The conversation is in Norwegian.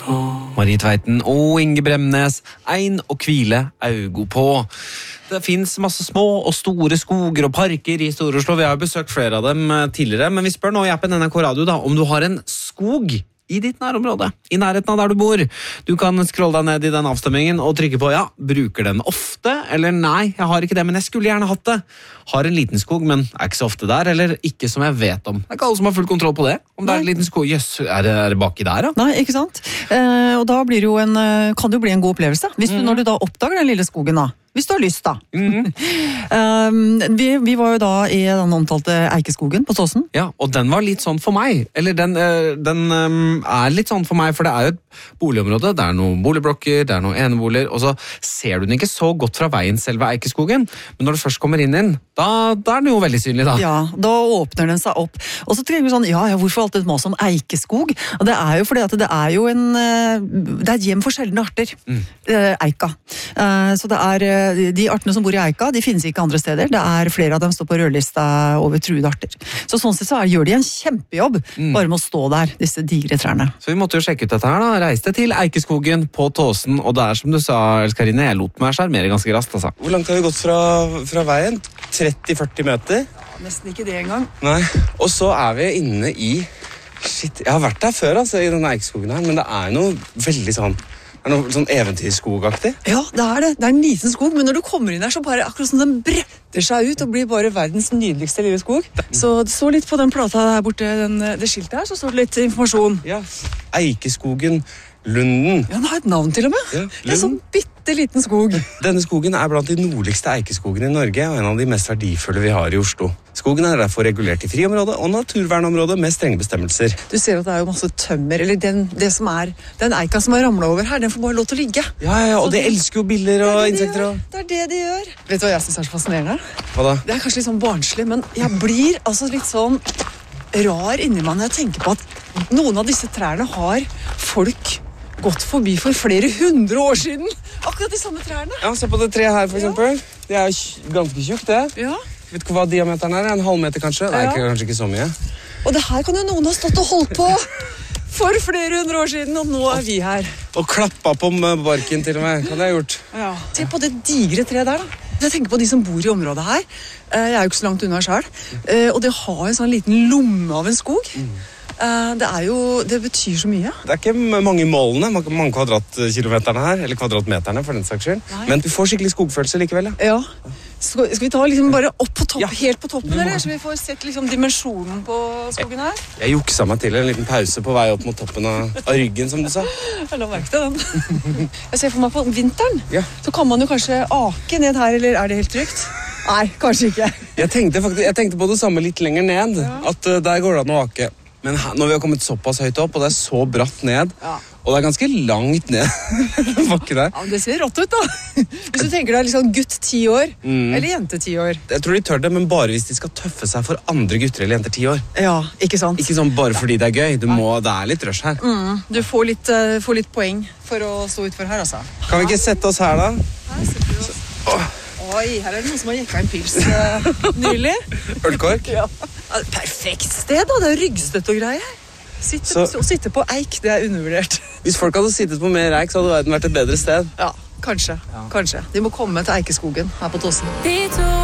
Marie Tveiten og Inge Bremnes, ein og hvile augo på. Det finnes masse små og store skoger og parker i Stor-Oslo. Vi har besøkt flere av dem tidligere, men vi spør nå i appen NRK Radio da, om du har en skog i ditt nærområde, i nærheten av der du bor. Du kan scrolle deg ned i den avstemmingen og trykke på ja, bruker den ofte, eller nei, jeg har ikke det, men jeg skulle gjerne hatt det. Har en liten skog, men er ikke så ofte der, eller ikke som jeg vet om. Det er ikke alle som har full kontroll på det. Om det er en liten skog, jøss, er det baki der da? Nei, ikke sant? Og da blir det jo kan det jo bli en god opplevelse. Når du da oppdager den lille skogen da. Hvis du har lyst da. Vi var jo da i den omtalte Eikeskogen på Tåsen. Ja, og den var litt sånn for meg. Eller den er litt sånn for meg, for det er jo et boligområde. Det er noen boligblokker, det er noen eneboliger, og så ser du den ikke så godt fra veien selve Eikeskogen. Men når du først kommer inn, da er den jo veldig synlig da. Ja, da åpner den seg opp. Og så tenker vi sånn, ja, hvorfor alltid mas om Eikeskog? Og det er jo fordi at det er jo det er et hjem for sjeldne arter. Eika. Så det er de artene som bor i Eika, de finnes ikke andre steder. Det er flere av dem står på rødlista over truede arter. Så sånn sett så gjør de en kjempejobb bare med å stå der, disse digre trærne. Så vi måtte jo sjekke ut dette her da. Reiste til Eikeskogen på Tåsen, og det er som du sa, Elskarine, jeg lot meg skjermere ganske raskt. Altså. Hvor langt har vi gått fra veien? 30-40 meter? Nesten ikke det engang. Nei, og så er vi inne i... Shit, jeg har vært der før altså, i denne Eikeskogen her, men det er noe veldig sånn... Er det noe sånn eventyrskogaktig? Ja, det er det. Det er en liten skog, men når du kommer inn der, så bare akkurat som den bretter seg ut og blir bare verdens nydeligste lille skog. Så det står litt på den plata der borte, det skiltet her, så står det litt informasjon. Ja, Eikeskogen Lunden. Ja, den har et navn til og med. Ja, det er sånn bitteliten skog. Denne skogen er blant de nordligste eikeskogene i Norge, og en av de mest verdifulle vi har i Oslo. Skogen er derfor regulert i friområde og naturvernområde med strenge bestemmelser. Du ser at det er jo masse tømmer, eller den eika som har ramlet over her, den får bare lov til å ligge. Ja, og det elsker jo biller og insekter. Det er det de gjør. Vet du hva jeg synes er så fascinerende? Hva da? Det er kanskje litt sånn barnslig, men jeg blir altså litt sånn rar inni meg når jeg tenker på at noen av disse trærne har folk gått forbi for flere 100 år siden. Akkurat de samme trærne. Ja, se på det treet her for eksempel. Det er ganske tjukt det. Ja. Vet du hva diameteren er? En halv meter kanskje? Det er kanskje ikke så mye. Og det her kan jo noen ha stått og holdt på for flere 100 år siden, og nå er vi her. Og klappa på barken til og med, kan det ha gjort. Ja. Se på det digre treet der da. Jeg tenker på de som bor i området her. Jeg er jo ikke så langt unna selv. Og det har en sånn liten lomme av en skog. Det betyr så mye. Det er ikke mange målene, mange kvadratkilometerne her, eller kvadratmeterne for den saks skyld. Nei. Men vi får skikkelig skogfølelse likevel, ja. Ja. Skal vi ta liksom bare opp på toppen, helt på toppen, eller? Så vi får sett liksom dimensjonen på skogen her. Jeg juksa meg til en liten pause på vei opp mot toppen av ryggen, som du sa. Jeg la merke til den. Jeg ser for meg på vinteren, så kan man jo kanskje ake ned her, eller er det helt trygt? Nei, kanskje ikke. Jeg tenkte på det samme litt lenger ned, at der går det an å ake. Men når vi har kommet såpass høyt opp, og det er så bratt ned, og det er ganske langt ned bakken der. Ja, det ser rått ut da. Hvis du tenker deg liksom gutt 10 år, eller jente 10 år. Jeg tror de tør det, men bare hvis de skal tøffe seg for andre gutter eller jenter 10 år. Ja, ikke sant? Ikke sånn bare fordi det er gøy, det er litt rush her. Du får litt poeng for å stå utfor her, altså. Kan vi ikke sette oss her da? Her setter vi oss. Oi, her er det noen som har jekka en pils nylig. Ølkork? Ja. Perfekt sted da, det er ryggstøtt og greier. Sitte på eik, det er undervurdert. Hvis folk hadde sittet på mer eik, så hadde verden vært et bedre sted. Ja, kanskje. De må komme til Eikeskogen her på Tåsen.